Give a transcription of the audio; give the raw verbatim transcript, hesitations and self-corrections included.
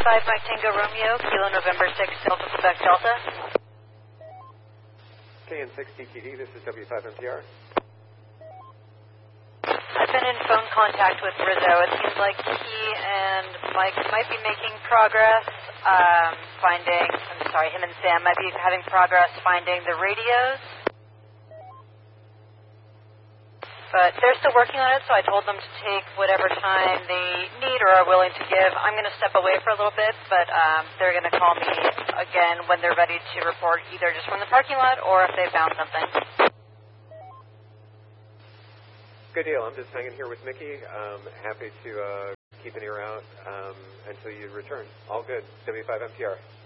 five Mike Tango Romeo, Kilo November six Delta Quebec Delta. K N six T T D, this is W five M T R. I've been in phone contact with Rizzo. It seems like he and Mike might be making progress um, finding, I'm sorry, him and Sam might be having progress finding the radios. But they're still working on it, so I told them to take whatever time they need or are willing to give. I'm going to step away for a little bit, but um, they're going to call me again when they're ready to report either just from the parking lot or if they found something. Good deal. I'm just hanging here with Mickey. Um, happy to uh, keep an ear out um, until you return. All good. W five M T R.